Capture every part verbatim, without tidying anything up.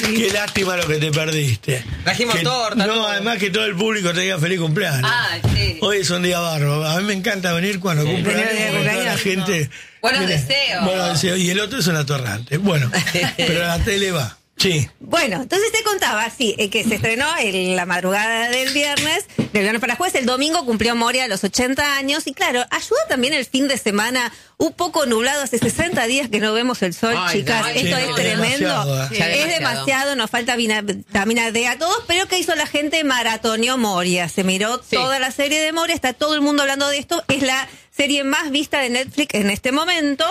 Qué lástima lo que te perdiste. Trajimos que, torta. No, todo. además que todo el público te diga feliz cumpleaños. Ah, sí. Hoy es un día bárbaro. A mí me encanta venir cuando Sí. cumple Venir años, de porque toda la cumpleaños, gente. Buenos Mira, deseos. Buenos deseos. Y el otro es un atorrante. Bueno, pero la tele va. Sí. Bueno, entonces te contaba, sí, eh, que se estrenó en la madrugada del viernes, del viernes para jueves, el domingo cumplió Moria los ochenta años, y claro, ayuda también el fin de semana un poco nublado, hace sesenta días que no vemos el sol, Ay, chicas, no, esto sí, es es tremendo, demasiado, ¿eh? es Ya demasiado. demasiado. Nos falta vina- vitamina D a todos, pero ¿qué hizo la gente? Maratoneó Moria, se miró Sí. toda la serie de Moria, está todo el mundo hablando de esto, es la serie más vista de Netflix en este momento.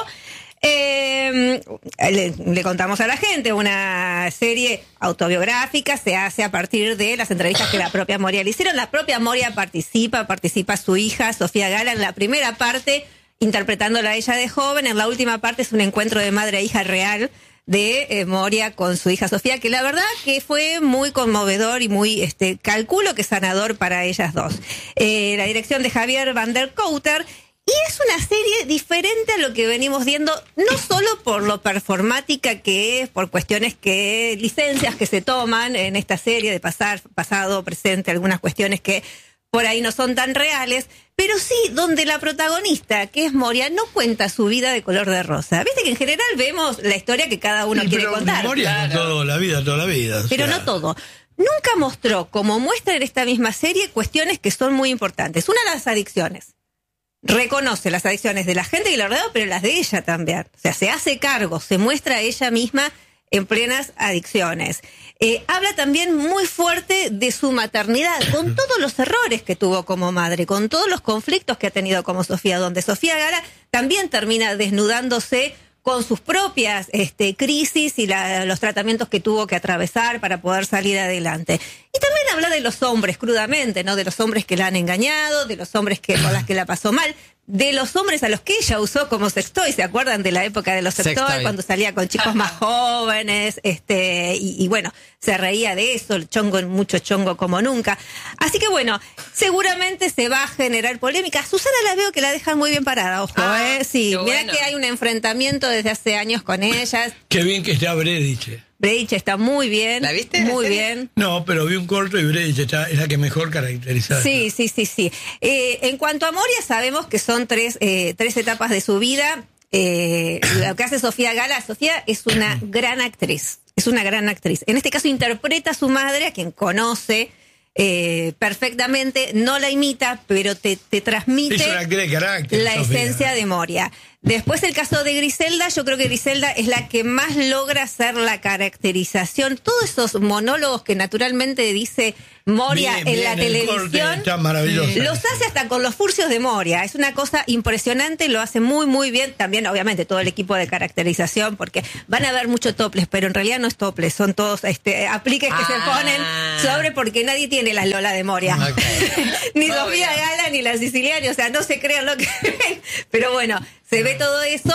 Eh, le, le contamos a la gente, una serie autobiográfica, se hace a partir de las entrevistas que la propia Moria le hicieron. La propia Moria participa, participa su hija Sofía Gala en la primera parte, interpretándola a ella de joven. En la última parte es un encuentro de madre e hija real de eh, Moria con su hija Sofía, que la verdad que fue muy conmovedor y muy, este, calculo que sanador para ellas dos. Eh, la dirección de Javier Van der Kouter. Y es una serie diferente a lo que venimos viendo, no solo por lo performática que es, por cuestiones que, licencias que se toman en esta serie de pasar, pasado, presente, algunas cuestiones que por ahí no son tan reales, pero sí donde la protagonista, que es Moria, no cuenta su vida de color de rosa. Viste que en general vemos la historia que cada uno Sí, quiere pero contar. Moria con toda la vida, toda la vida. o Pero sea. no todo. Nunca mostró, como muestra en esta misma serie, cuestiones que son muy importantes. Una, las adicciones. Reconoce las adicciones de la gente que la rodea, pero las de ella también. O sea, se hace cargo, se muestra a ella misma en plenas adicciones. Eh, habla también muy fuerte de su maternidad, con todos los errores que tuvo como madre, con todos los conflictos que ha tenido como Sofía, donde Sofía Gala también termina desnudándose con sus propias este, crisis y la, los tratamientos que tuvo que atravesar para poder salir adelante. Y también habla de los hombres, crudamente, ¿no? De los hombres que la han engañado, de los hombres que con las que la pasó mal, de los hombres a los que ella usó como sextoy. ¿Se acuerdan de la época de los sextoy? Sextoy. Cuando salía con chicos más jóvenes, este, y, y bueno, se reía de eso, el chongo, mucho chongo como nunca. Así que bueno, seguramente se va a generar polémica. Susana la veo que la dejan muy bien parada, ojo, Ah, eh. Sí, qué mira bueno. que hay un enfrentamiento desde hace años con ellas. Qué bien que está Brediche. Breich está muy bien. ¿La viste? Muy ¿La serie? bien. No, pero vi un corto y Brediche está, es la que mejor caracteriza. Sí, sí, sí, sí. Eh, en cuanto a Moria, sabemos que son tres, eh, tres etapas de su vida. Eh, lo que hace Sofía Gala, Sofía es una gran actriz, es una gran actriz. En este caso interpreta a su madre, a quien conoce eh, perfectamente, no la imita, pero te, te transmite Es una actriz de carácter. la Sofía. esencia de Moria. Después el caso de Griselda, yo creo que Griselda es la que más logra hacer la caracterización. Todos esos monólogos que naturalmente dice Moria Bien, en bien, la el televisión, corte está maravilloso. los hace hasta con los furcios de Moria. Es una cosa impresionante, lo hace muy, muy bien. También, obviamente, todo el equipo de caracterización, porque van a haber muchos toples, pero en realidad no es toples, son todos este, apliques que Ah. se ponen sobre, porque nadie tiene la Lola de Moria. Ok. Ni Obvio. Sofía Gala ni la siciliana, o sea, no se crean lo que ven. Pero bueno, se ve todo eso.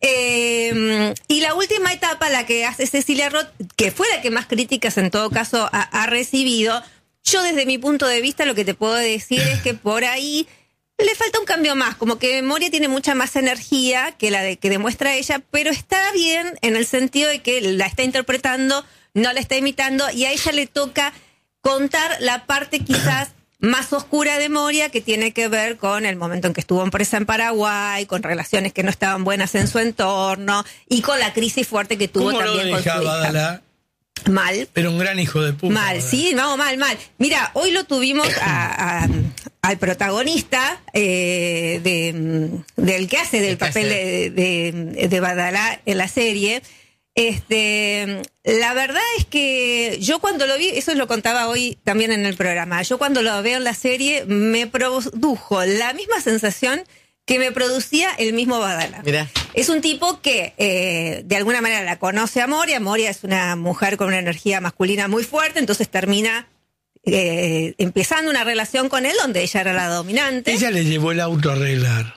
Eh, y la última etapa, la que hace Cecilia Roth, que fue la que más críticas en todo caso ha, ha recibido, yo desde mi punto de vista lo que te puedo decir es que por ahí le falta un cambio más, como que Moria tiene mucha más energía que la de que demuestra ella, pero está bien en el sentido de que la está interpretando, no la está imitando, y a ella le toca contar la parte quizás más oscura de Moria, que tiene que ver con el momento en que estuvo en presa en Paraguay, con relaciones que no estaban buenas en su entorno y con la crisis fuerte que tuvo ¿Cómo lo también con su dejaba hija. Badalá? Mal. Era un gran hijo de puta. Mal, Badalá. sí, no, mal, mal. Mira, hoy lo tuvimos a, a- al protagonista eh, de, del que hace del El que papel hace. de, de, de Badalá en la serie. Este, la verdad es que yo cuando lo vi, eso lo contaba hoy también en el programa, yo cuando lo veo en la serie me produjo la misma sensación que me producía el mismo Badalá. Mirá. Es un tipo que eh, de alguna manera la conoce a Moria. Moria es una mujer con una energía masculina muy fuerte, entonces termina eh, empezando una relación con él donde ella era la dominante. Ella le llevó el auto a arreglar.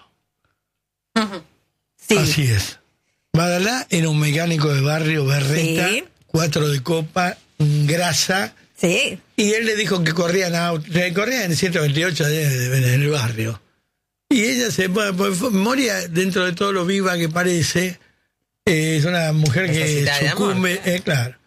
Sí. Así es. Badalá era un mecánico de barrio, berreta, Sí. cuatro de copa, grasa, Sí. y él le dijo que corrían autos, corrían en ciento veintiocho de- de- en el barrio. Y ella se pues, fue- Moria, dentro de todo lo viva que parece, eh, es una mujer que Necesita de amor. sucumbe, eh, claro.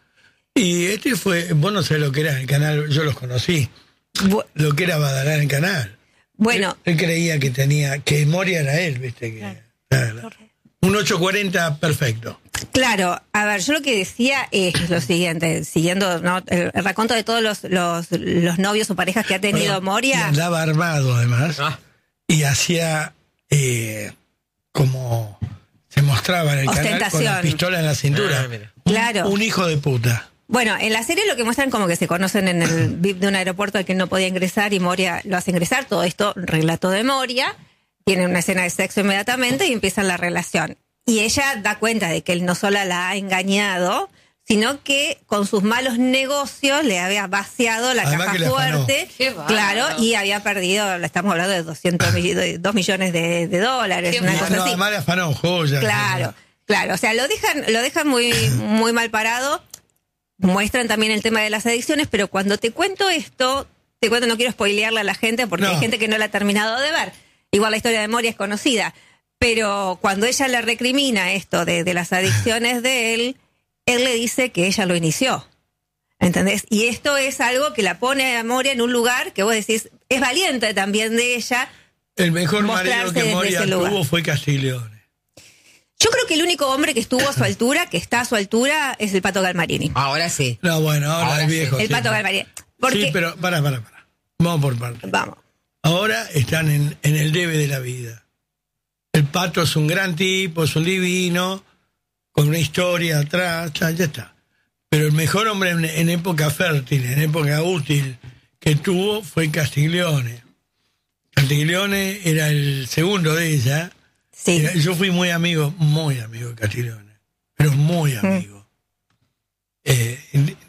Y este fue, vos no sabés lo que era el canal, yo los conocí, Bu- lo que era Badalá en el canal. bueno, Él, él creía que tenía, que Moria era él, viste, que claro. Un ocho cuarenta perfecto. claro, a ver, yo lo que decía es lo siguiente, siguiendo, ¿no?, el, el raconto de todos los, los, los novios o parejas que ha tenido Perdón, y Moria. andaba armado además, Ah. y hacía eh, como se mostraba en el canal con la Ostentación. pistola en la cintura. Ah, mira. Un- Claro. Un hijo de puta. Bueno, en la serie lo que muestran como que se conocen en el V I P de un aeropuerto al que no podía ingresar y Moria lo hace ingresar. Todo esto, relato de Moria. Tienen una escena de sexo inmediatamente y empiezan la relación. Y ella da cuenta de que él no solo la ha engañado, sino que con sus malos negocios le había vaciado la Además caja que le afanó. fuerte. Qué bárbaro. Claro, y había perdido, estamos hablando de doscientos dos millones de, de dólares, Qué una bueno. cosa No, así. además le afanó joyas. Claro, claro. O sea, lo dejan, lo dejan muy, muy mal parado. Muestran también el tema de las adicciones, pero cuando te cuento esto, te cuento, no quiero spoilearle a la gente porque No. hay gente que no la ha terminado de ver. Igual la historia de Moria es conocida. Pero cuando ella le recrimina esto de, de las adicciones de él, él le dice que ella lo inició. ¿Entendés? Y esto es algo que la pone a Moria en un lugar que vos decís, es valiente también de ella. El mejor marido Mostrarse que desde Moria ese lugar. tuvo fue Castiglione. Yo creo que el único hombre que estuvo a su altura, que está a su altura, es el Pato Galmarini. Ahora sí. No, bueno, ahora, Ahora el sí. viejo. El sí. Pato Galmarini. Porque, Sí, pero para, para, para. Vamos por partes. vamos. Ahora están en, en el debe de la vida. El Pato es un gran tipo, es un divino, con una historia atrás, ya, ya está. Pero el mejor hombre en, en época fértil, en época útil, que tuvo fue Castiglione. Castiglione era el segundo de ella. Sí. Era- yo fui muy amigo, muy amigo de Castiglione, pero muy amigo. Eh,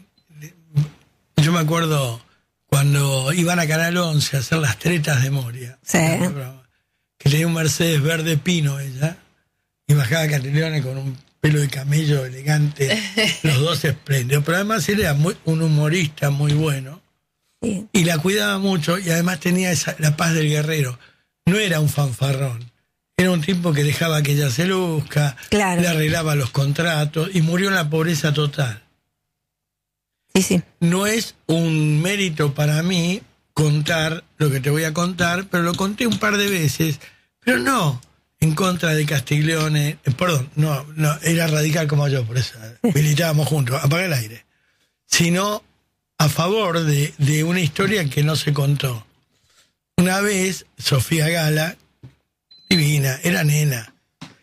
yo me acuerdo cuando iban a Canal once a hacer las tretas de Moria. Sí. Que tenía un Mercedes verde pino ella, y bajaba Castiglione con un pelo de camello elegante, los dos espléndidos. Pero además él era muy, un humorista muy bueno, Sí. y la cuidaba mucho, y además tenía esa, la paz del guerrero. No era un fanfarrón, era un tipo que dejaba que ella se luzca, Claro. le arreglaba los contratos, y murió en la pobreza total. Sí, sí. No es un mérito para mí contar lo que te voy a contar, pero lo conté un par de veces, pero no en contra de Castiglione, eh, perdón, no, no, era radical como yo, por eso militábamos juntos, apaga el aire, sino a favor de, de una historia que no se contó. Una vez, Sofía Gala, divina, era nena,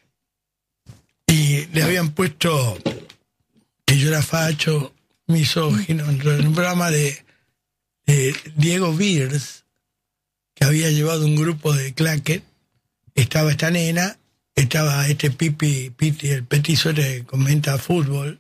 y le habían puesto que yo era facho, misógino, en un programa de, de Diego Beers, que había llevado un grupo de claquet. Estaba esta nena, estaba este Pipi, Piti, el petizo que comenta fútbol,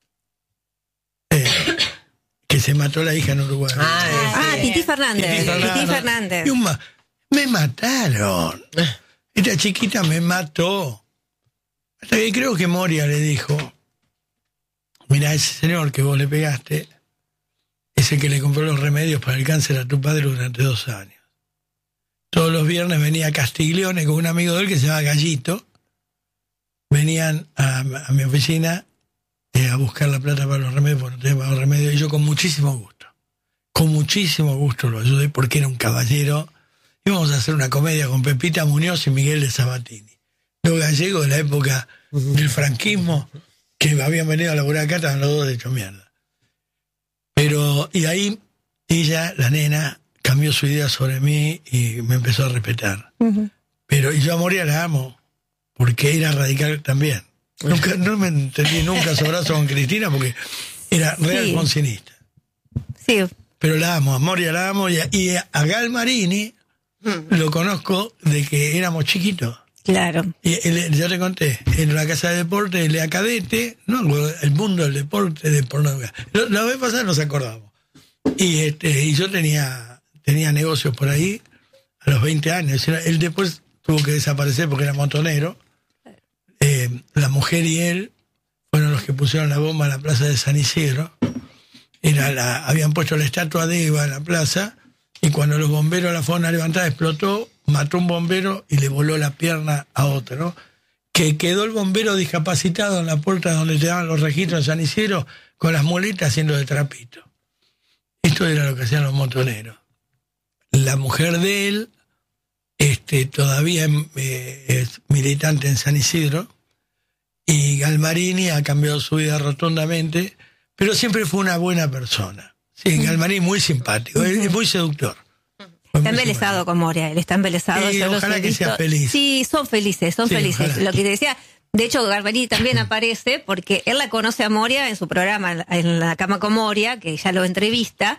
eh, que se mató la hija en Uruguay. Ah, Ah, sí. Titi Fernández. Titi Titi Fernández. Fernández. Y un ma- me mataron. Esta chiquita me mató. Hasta que creo que Moria le dijo, mira, ese señor que vos le pegaste es el que le compró los remedios para el cáncer a tu padre durante dos años. Todos los viernes venía Castiglione con un amigo de él que se llama Gallito. Venían a, a mi oficina eh, a buscar la plata para los remedios, porque no tenía para los remedios, y yo con muchísimo gusto, con muchísimo gusto lo ayudé porque era un caballero. Íbamos a hacer una comedia con Pepita Muñoz y Miguel de Sabatini, los gallegos de la época del franquismo, que habían venido a laburar acá, estaban los dos de hecho mierda. Pero, y ahí ella, la nena, cambió su idea sobre mí y me empezó a respetar. Ujú. Pero, y yo a Moria la amo, porque era radical también. Nunca, no me entendí nunca su abrazo con Cristina, porque era real Sí. alfonsinista. Sí. Pero la amo, a Moria la amo, y a, y a Galmarini lo conozco de que éramos chiquitos. Claro. Y él, yo te conté, en la casa de deporte, el Lea Cadete, no, el mundo del deporte, de pornografía. La, la vez pasada nos acordamos. Y este y yo tenía tenía negocios por ahí a los veinte años. Él después tuvo que desaparecer porque era montonero. Eh, la mujer y él fueron los que pusieron la bomba en la plaza de San Isidro. Era la, habían puesto la estatua de Eva en la plaza, y cuando los bomberos la fueron a levantar, explotó, mató un bombero y le voló la pierna a otro, que quedó el bombero discapacitado en la puerta donde te daban los registros de San Isidro, con las muletas haciendo de trapito. Esto era lo que hacían los montoneros. La mujer de él este, todavía eh, es militante en San Isidro, y Galmarini ha cambiado su vida rotundamente, pero siempre fue una buena persona. Sí, Galmarini muy simpático, es, es muy seductor. Está embelesado con Moria, él está embelesado. Sí, ojalá que sea feliz. Sí, son felices, son sí, felices. Ojalá. Lo que te decía, de hecho, Galmarini también aparece porque él la conoce a Moria en su programa, en La Cama con Moria, que ya lo entrevista.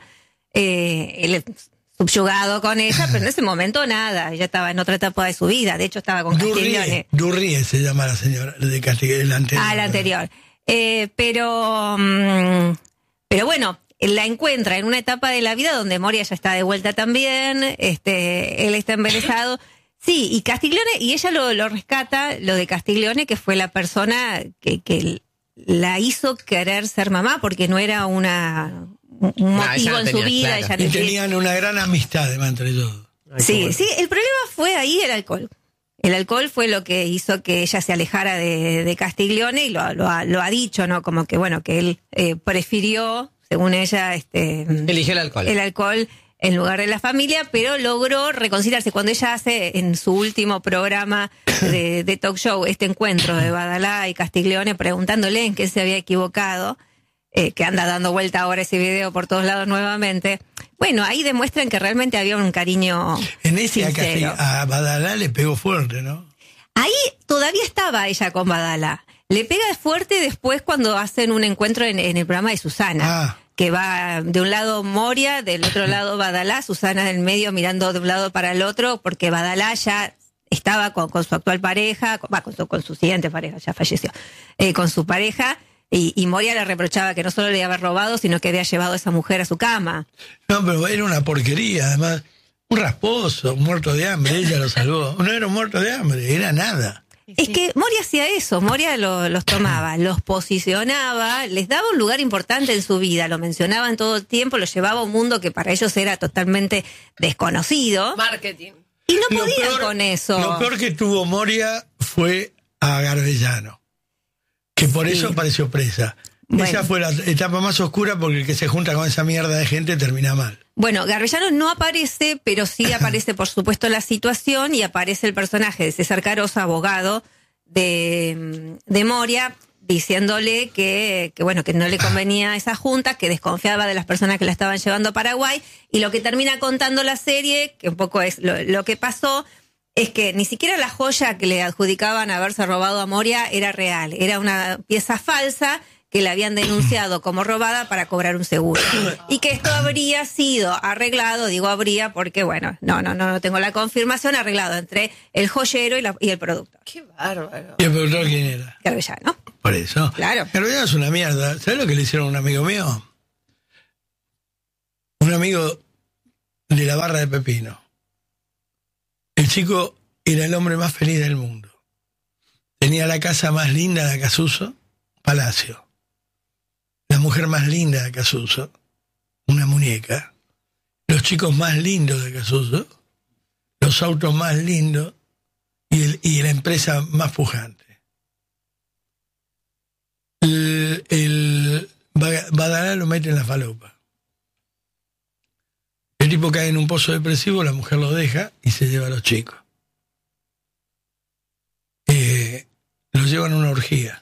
Eh, él es subyugado con ella, pero en ese momento nada, ella estaba en otra etapa de su vida. De hecho, estaba con Castiglione. Durrie se llama la señora de Castiglione, la anterior. Ah, la anterior. Eh, pero, um, pero bueno. La encuentra en una etapa de la vida donde Moria ya está de vuelta también, este, él está embelesado. Sí, y Castiglione, y ella lo, lo rescata, lo de Castiglione, que fue la persona que, que la hizo querer ser mamá, porque no era una un motivo no, en su vida. Claro. Ella y tenían una gran amistad, además, entre todos. Sí, bueno. Sí, el problema fue ahí el alcohol. El alcohol fue lo que hizo que ella se alejara de, de Castiglione, y lo, lo, ha, lo ha dicho, ¿no? Como que, bueno, que él eh, prefirió... según ella, este, eligió el alcohol. El alcohol en lugar de la familia, pero logró reconciliarse. Cuando ella hace en su último programa de, de talk show este encuentro de Badalá y Castiglione, preguntándole en qué se había equivocado, eh, que anda dando vuelta ahora ese video por todos lados nuevamente. Bueno, ahí demuestran que realmente había un cariño en ese sincero. A, a Badalá le pegó fuerte, ¿no? Ahí todavía estaba ella con Badalá. Le pega fuerte después cuando hacen un encuentro en, en el programa de Susana, ah. que va de un lado Moria, del otro lado Badalá, Susana del medio mirando de un lado para el otro, porque Badalá ya estaba con, con su actual pareja, con, con, su, con su siguiente pareja, ya falleció, eh, con su pareja, y, y Moria le reprochaba que no solo le había robado, sino que había llevado a esa mujer a su cama. No, pero era una porquería, además, un rasposo, un muerto de hambre, ella lo salvó. No era un muerto de hambre, era nada. Es que Moria hacía eso, Moria lo, los tomaba, los posicionaba, les daba un lugar importante en su vida, lo mencionaban todo el tiempo, los llevaba a un mundo que para ellos era totalmente desconocido. Marketing. Y no lo podían peor, con eso. Lo peor que tuvo Moria fue a Garbellano, que por sí. eso apareció presa. Bueno. Esa fue la etapa más oscura, porque el que se junta con esa mierda de gente termina mal. Bueno, Garbellano no aparece, pero sí aparece, por supuesto, la situación, y aparece el personaje de César Carosa, abogado de, de Moria, diciéndole que, que, bueno, que no le convenía esa junta, que desconfiaba de las personas que la estaban llevando a Paraguay, y lo que termina contando la serie, que un poco es lo, lo que pasó, es que ni siquiera la joya que le adjudicaban haberse robado a Moria era real, era una pieza falsa, que la habían denunciado como robada para cobrar un seguro. Y que esto habría sido arreglado, digo habría porque, bueno, no, no, no, no tengo la confirmación, arreglado entre el joyero y, la, y el productor. ¡Qué bárbaro! ¿Y el productor quién era? Garbellano. Por eso. Claro. Garbellano es una mierda. ¿Sabes lo que le hicieron a un amigo mío? Un amigo de la barra de Pepino. El chico era el hombre más feliz del mundo. Tenía la casa más linda de Acasuso, Palacio. La mujer más linda de Acasuso, una muñeca. Los chicos más lindos de Acasuso, los autos más lindos y, el, y la empresa más pujante. El, el Badalá lo mete en la falopa. El tipo cae en un pozo depresivo, la mujer lo deja y se lleva a los chicos. Eh, lo llevan a una orgía.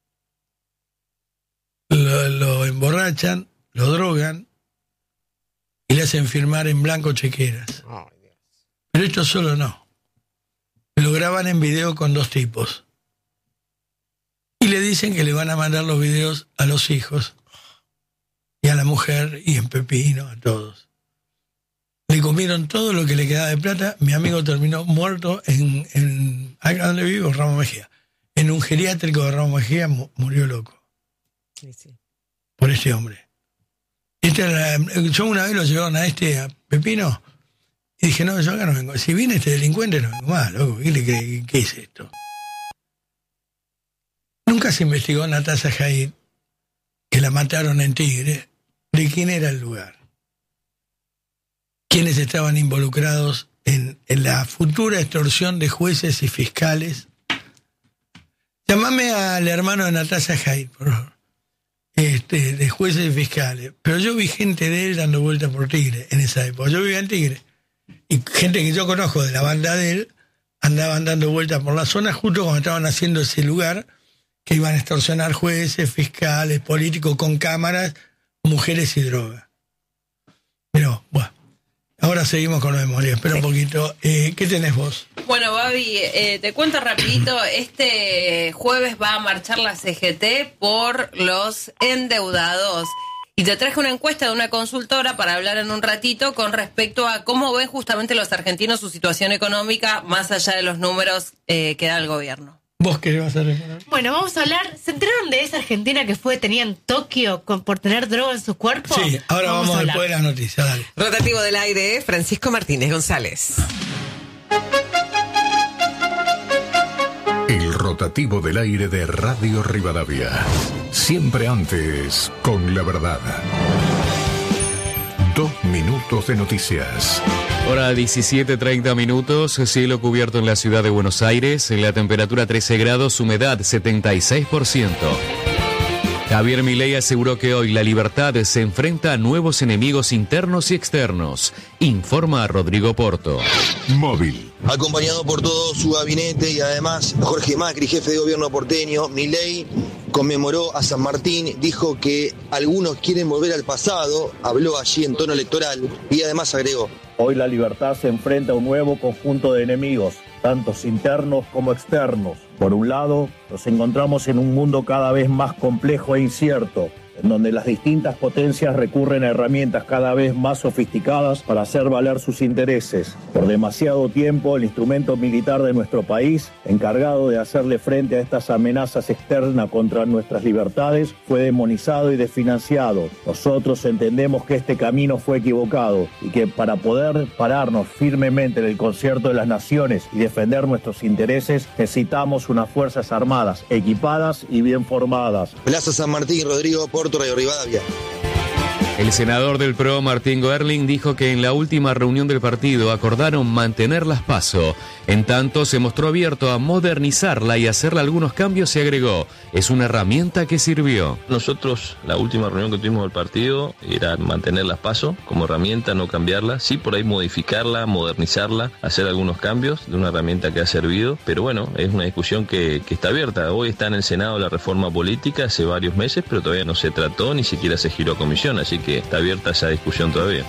Lo, lo emborrachan, lo drogan y le hacen firmar en blanco chequeras. Oh, Dios. Pero esto solo no. Lo graban en video con dos tipos. Y le dicen que le van a mandar los videos a los hijos y a la mujer y en Pepino, a todos. Le comieron todo lo que le quedaba de plata. Mi amigo terminó muerto en, en acá donde vivo, Ramos Mejía. En un geriátrico de Ramos Mejía murió loco. Sí, sí. Por este hombre. Esta era la, yo una vez lo llevaron a este, a Pepino, y dije, no, yo acá no vengo. Si viene este delincuente, no vengo más, loco. ¿Qué, le cree, qué es esto? Nunca se investigó Natasha Jaid, que la mataron en Tigre, de quién era el lugar. Quiénes estaban involucrados en, en la futura extorsión de jueces y fiscales. Llámame al hermano de Natasha Jaid, por favor. este, de jueces y fiscales. Pero yo vi gente de él dando vueltas por Tigre en esa época. Yo vivía en Tigre. Y gente que yo conozco de la banda de él andaban dando vueltas por la zona justo cuando estaban haciendo ese lugar, que iban a extorsionar jueces, fiscales, políticos con cámaras, mujeres y drogas. Pero, bueno, ahora seguimos con los de Moria. Espera un poquito. Eh, ¿Qué tenés vos? Bueno, Babi, eh, te cuento rapidito. Este jueves va a marchar la C G T por los endeudados. Y te traje una encuesta de una consultora para hablar en un ratito con respecto a cómo ven justamente los argentinos su situación económica más allá de los números eh, que da el gobierno. ¿Vos qué vas a responder? Bueno, vamos a hablar. ¿Se enteraron de esa argentina que fue detenida en Tokio con, por tener droga en su cuerpo? Sí, ahora vamos, vamos después de las noticias, dale. Rotativo del aire, Francisco Martínez González. El rotativo del aire de Radio Rivadavia. Siempre antes, con la verdad. Dos minutos de noticias. Hora diecisiete treinta minutos, cielo cubierto en la ciudad de Buenos Aires, la temperatura trece grados, humedad setenta y seis por ciento. Javier Milei aseguró que hoy la libertad se enfrenta a nuevos enemigos internos y externos. Informa a Rodrigo Porto. Móvil. Acompañado por todo su gabinete y además Jorge Macri, jefe de gobierno porteño, Milei conmemoró a San Martín, dijo que algunos quieren volver al pasado, habló allí en tono electoral y además agregó: hoy la libertad se enfrenta a un nuevo conjunto de enemigos, tantos internos como externos. Por un lado, nos encontramos en un mundo cada vez más complejo e incierto, en donde las distintas potencias recurren a herramientas cada vez más sofisticadas para hacer valer sus intereses. Por demasiado tiempo, el instrumento militar de nuestro país, encargado de hacerle frente a estas amenazas externas contra nuestras libertades, fue demonizado y desfinanciado. Nosotros entendemos que este camino fue equivocado y que para poder pararnos firmemente en el concierto de las naciones y defender nuestros intereses, necesitamos unas fuerzas armadas equipadas y bien formadas. Plaza San Martín, Rodrigo Porto, Radio Rivadavia. El senador del P R O, Martín Goerling, dijo que en la última reunión del partido acordaron mantener las PASO. En tanto, se mostró abierto a modernizarla y hacerle algunos cambios y agregó: es una herramienta que sirvió. Nosotros, la última reunión que tuvimos del partido era mantener las PASO como herramienta, no cambiarla. Sí, por ahí modificarla, modernizarla, hacer algunos cambios de una herramienta que ha servido. Pero bueno, es una discusión que, que está abierta. Hoy está en el Senado la reforma política hace varios meses, pero todavía no se trató, ni siquiera se giró a comisión. Así que está abierta esa discusión todavía.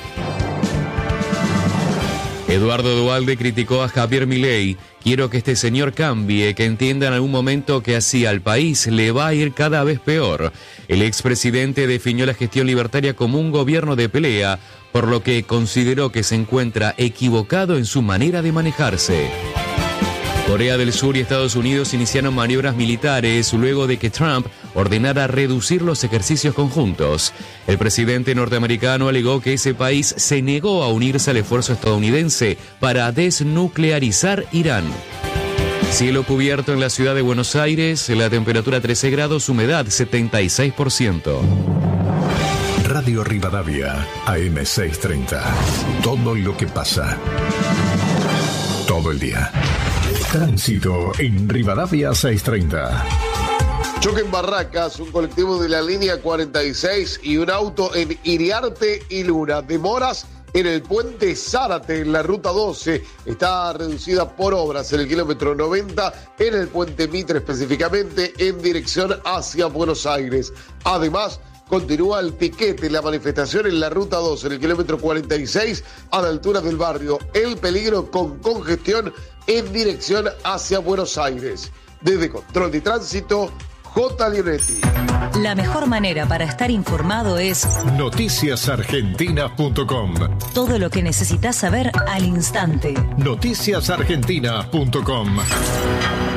Eduardo Duhalde criticó a Javier Milei. Quiero que este señor cambie, que entienda en algún momento que así al país le va a ir cada vez peor. El expresidente definió la gestión libertaria como un gobierno de pelea, por lo que consideró que se encuentra equivocado en su manera de manejarse. Corea del Sur y Estados Unidos iniciaron maniobras militares luego de que Trump ordenara reducir los ejercicios conjuntos. El presidente norteamericano alegó que ese país se negó a unirse al esfuerzo estadounidense para desnuclearizar Irán. Cielo cubierto en la ciudad de Buenos Aires, la temperatura trece grados, humedad setenta y seis por ciento. Radio Rivadavia, A M seiscientos treinta. Todo lo que pasa. Todo el día. Tránsito en Rivadavia seiscientos treinta. Choque en Barracas, un colectivo de la línea cuarenta y seis y un auto en Iriarte y Luna. Demoras en el puente Zárate, en la ruta doce. Está reducida por obras en el kilómetro noventa, en el puente Mitre específicamente, en dirección hacia Buenos Aires. Además, continúa el piquete, la manifestación en la ruta dos, en el kilómetro cuarenta y seis, a la altura del barrio El Peligro, con congestión en dirección hacia Buenos Aires. Desde Control de Tránsito, J. Leonetti. La mejor manera para estar informado es noticias argentinas punto com. Todo lo que necesitas saber al instante. noticias argentinas punto com.